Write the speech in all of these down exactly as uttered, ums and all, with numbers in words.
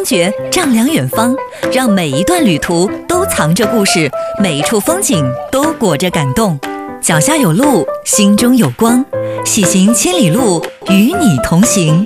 觉，丈量远方，让每一段旅途都藏着故事，每一处风景都裹着感动。脚下有路，心中有光，喜行千里路，与你同行。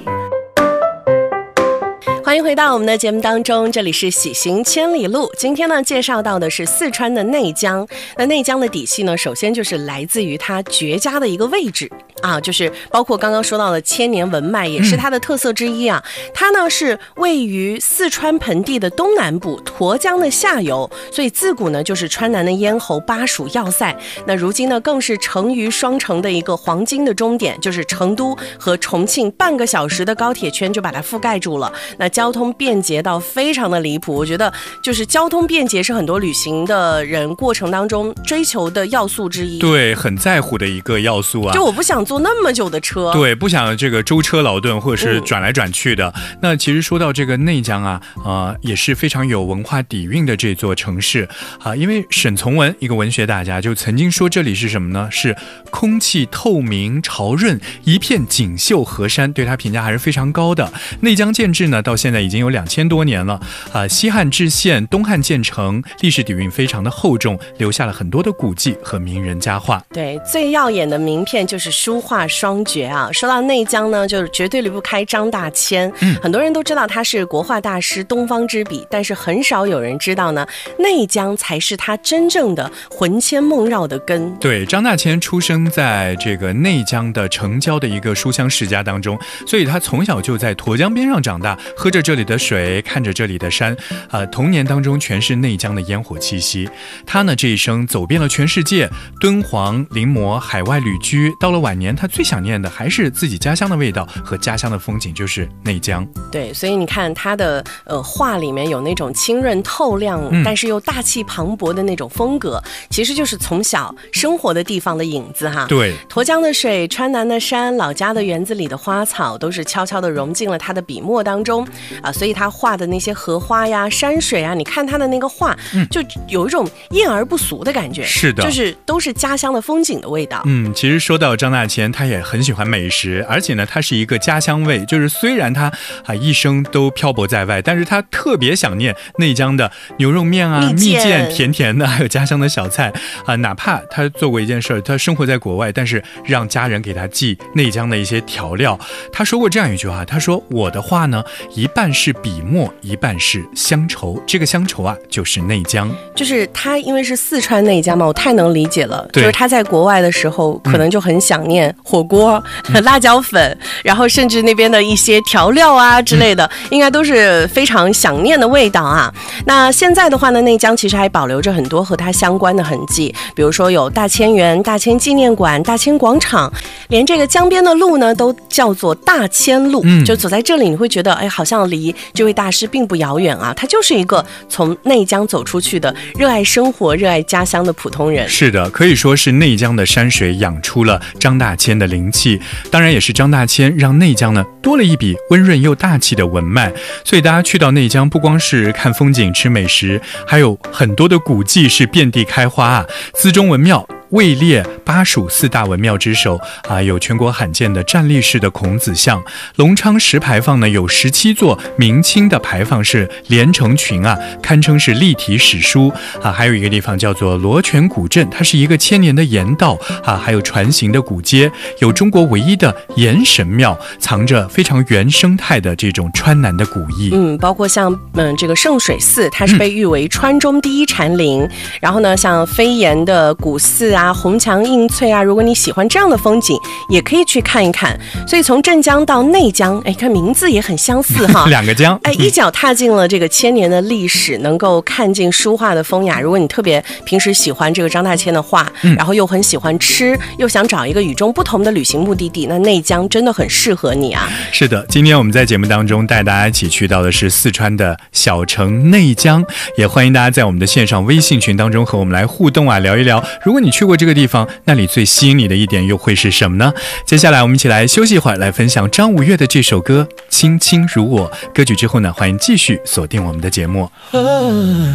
欢迎回到我们的节目当中，这里是喜行千里路。今天呢，介绍到的是四川的内江。那内江的底气呢，首先就是来自于它绝佳的一个位置啊，就是包括刚刚说到的千年文脉，也是它的特色之一啊。嗯、它呢是位于四川盆地的东南部，沱江的下游，所以自古呢就是川南的咽喉、巴蜀要塞。那如今呢，更是成渝双城的一个黄金的终点，就是成都和重庆半个小时的高铁圈就把它覆盖住了。那交通便捷到非常的离谱，我觉得就是交通便捷是很多旅行的人过程当中追求的要素之一， 对，很在乎的一个要素啊。 就我不想坐那么久的车， 对，不想这个舟车劳顿或者是转来转去的。嗯、那其实说到这个内江啊，呃，也是非常有文化底蕴的这座城市啊、呃，因为沈从文一个文学大家就曾经说这里是什么呢？是空气透明潮润，一片锦绣河山，对他评价还是非常高的。内江建制呢，到现在已经有两千多年了啊、呃，西汉制县，东汉建成，历史底蕴非常的厚重，留下了很多的古迹和名人佳话。 对，最耀眼的名片就是书画双绝啊。说到内江呢，就是绝对离不开张大千。嗯，很多人都知道他是国画大师，东方之笔，但是很少有人知道呢，内江才是他真正的魂牵梦绕的根。 对，张大千出生在这个内江的城郊的一个书香世家当中，所以他从小就在沱江边上长大，喝着这里的水，看着这里的山，呃，童年当中全是内江的烟火气息。他呢这一生走遍了全世界，敦煌、临摹，海外旅居，到了晚年他最想念的还是自己家乡的味道和家乡的风景，就是内江。 对，所以你看他的呃画里面有那种清润透亮、嗯、但是又大气磅礴的那种风格，其实就是从小生活的地方的影子哈。 对， 沱江的水，川南的山，老家的园子里的花草，都是悄悄地融进了他的笔墨当中啊，所以他画的那些荷花呀、山水啊，你看他的那个画，嗯、就有一种艳而不俗的感觉。 是的， 就是都是家乡的风景的味道。 嗯，其实说到张大千，他也很喜欢美食，而且呢，他是一个家乡味，就是虽然他啊一生都漂泊在外，但是他特别想念内江的牛肉面啊、蜜饯甜甜的，还有家乡的小菜啊。哪怕他做过一件事，他生活在国外，但是让家人给他寄内江的一些调料。他说过这样一句话，他说：“我的画呢，一半是笔墨，一半是乡愁。这个乡愁啊，就是内江。 就是他因为是四川内江嘛，我太能理解了。就是他在国外的时候，可能就很想念火锅、嗯、辣椒粉，然后甚至那边的一些调料啊之类的，嗯、应该都是非常想念的味道啊。那现在的话呢，内江其实还保留着很多和它相关的痕迹，比如说有大千园、大千纪念馆、大千广场，连这个江边的路呢都叫做大千路。嗯、就走在这里，你会觉得，哎，好像离这位大师并不遥远啊。他就是一个从内江走出去的热爱生活、热爱家乡的普通人。 是的，可以说是内江的山水养出了张大千的灵气，当然也是张大千让内江呢多了一笔温润又大气的文脉。所以大家去到内江，不光是看风景、吃美食，还有很多的古迹是遍地开花啊。资中文庙位列巴蜀四大文庙之首啊，有全国罕见的站立式的孔子像。隆昌石牌坊呢有十七座明清的牌坊是连成群啊，堪称是立体史书啊。还有一个地方叫做罗泉古镇，它是一个千年的盐道啊，还有船形的古街，有中国唯一的盐神庙，藏着非常原生态的这种川南的古意。 嗯，包括像嗯这个圣水寺，它是被誉为川中第一禅林。嗯、然后呢，像飞檐的古寺啊。啊，红墙映翠啊，如果你喜欢这样的风景，也可以去看一看。所以从镇江到内江，哎，看名字也很相似哈， 两个江， 哎，一脚踏进了这个千年的历史，能够看尽书画的风雅。如果你特别平时喜欢这个张大千的画，嗯、然后又很喜欢吃，又想找一个与众不同的旅行目的地，那内江真的很适合你啊。 是的，今天我们在节目当中带大家一起去到的是四川的小城内江，也欢迎大家在我们的线上微信群当中和我们来互动啊，聊一聊。如果你去过这个地方，那里最吸引你的一点又会是什么呢？接下来我们一起来休息一会儿，来分享张五岳的这首歌《卿卿如我》。歌曲之后呢，欢迎继续锁定我们的节目。